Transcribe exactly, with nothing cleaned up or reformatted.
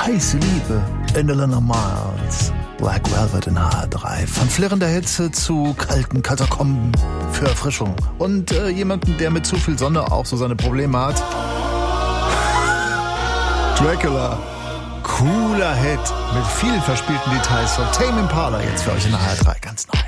heiße Liebe in Eleanor Miles. Black Velvet in H R drei. Von flirrender Hitze zu kalten Katakomben für Erfrischung. Und äh, jemanden, der mit zu viel Sonne auch so seine Probleme hat. Dracula. Cooler Hit mit vielen verspielten Details von Tame Impala. Jetzt für euch in H R drei ganz neu.